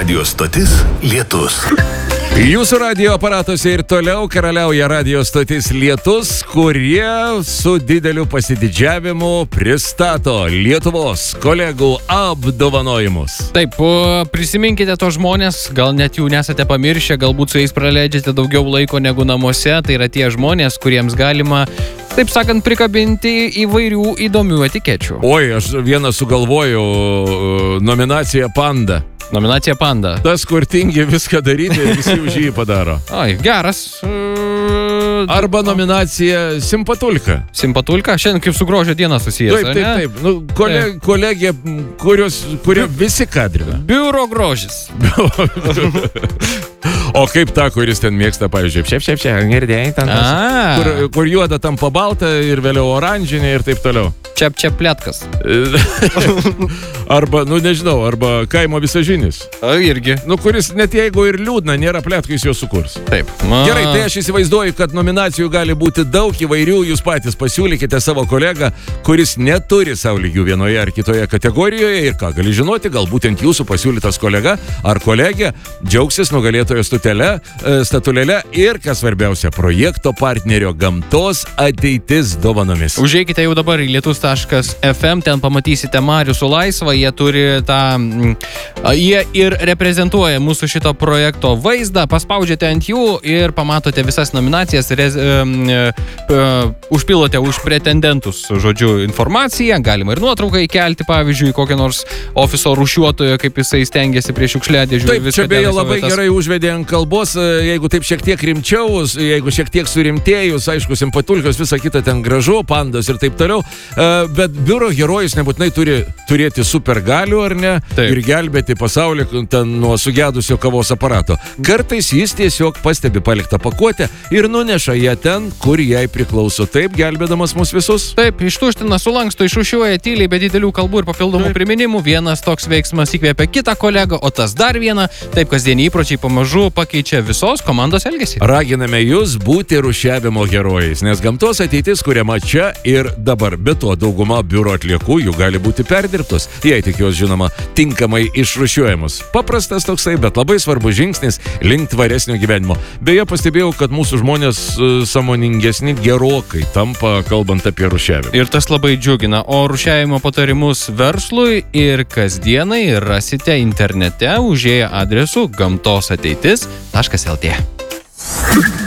Radio stotis Lietus. Jūsų radio aparatuose ir toliau karaliauja radio stotis Lietus, kurie su dideliu pasididžiavimu pristato Lietuvos kolegų apdovanojimus. Taip, prisiminkite tos žmonės, gal net jų nesate pamiršę, galbūt su jais praleidžiate daugiau laiko negu namuose. Tai yra tie žmonės, kuriems galima, taip sakant, prikabinti įvairių įdomių etikečių. Oi, aš vieną sugalvojau, nominacija Panda. Nominacija Panda. Tas, kur tingi viską daryti ir visi už jį padaro. Oi, geras. Arba nominacija Simpatulka. Simpatulka? Šiandien kaip su grožio diena susijęs, Taip. Nu, kolegė, kurie visi kadrina. Biuro grožis. O kaip ta, kuris ten mėgsta, pavyzdžiui, girdėjai ten, kur juoda tampa balta ir vėliau oranžinė ir taip toliau. Čiap-čiap-pletkas. Arba, nežinau, arba kaimo visažinis. Irgi. Kuris net jeigu ir liūdna, nėra pletkų, jis jo sukurs. Taip. Gerai, tai aš įsivaizduoju, kad nominacijų gali būti daug įvairių, jūs patys pasiūlykite savo kolegą, kuris neturi sau lygių vienoje ar kitoje kategorijoje ir ką gali žinoti, gal būtent jūsų pasiūlytas kolega ar kolegė džiaugsis nugalėtojo statulėle ir, kas svarbiausia, projekto partnerio Gamtos ateitis dovanomis. Užeikite jau dabar į lietus.fm, ten pamatysite Marių su Laisva, jie turi jie ir reprezentuoja mūsų šito projekto vaizdą, paspaudžiate ant jų ir pamatote visas nominacijas, užpilote už pretendentus, žodžiu, informaciją, galima ir nuotrauką įkelti, pavyzdžiui, kokią nors ofiso rūšiuotojo, kaip jisai stengiasi prie šiukšliadėžių. Taip, čia beje labai gerai užvedė ant kalbos, jeigu taip šiek tiek rimčiau, jeigu šiek tiek surimtėjus, aišku, Simpatulkos, visa kita ten gražu, pandos ir taip toliau, bet biuro herojus nebūtinai turi turėti supergalių, ar ne? Taip. Ir gelbėti pasaulį ten nuo sugedusio kavos aparato. Kartais jis tiesiog pastebi paliktą pakuotę ir nuneša ją ten, kur jai priklauso. Taip, gelbėdamas mus visus. Taip, ištuština, sulanksto, išrūšiuoja tyliai, be didelių kalbų ir papildomų priminimų. Vienas toks veiksmas įkvėpia kitą kolegą, o tas dar vieną. Taip, kasdieniai įpročiai pamažu pakeičia visos komandos elgesį. Raginame jūs būti rūšiavimo herojais, nes gamtos ateitis kuriama čia ir dabar. Be to, dauguma biuro atliekų jų gali būti perdirbtos, jei tik jos, žinoma, tinkamai išrūšiuojamos. Paprastas toksai, bet labai svarbus žingsnis link tvaresnio gyvenimo. Beje, pastebėjau, kad mūsų žmonės sąmoningesni gerokai tampa, kalbant apie rūšiavimą. Ir tas labai džiugina. O rūšiavimo patarimus verslui ir kasdienai rasite internete užėję adresu gamtosateitis.lt.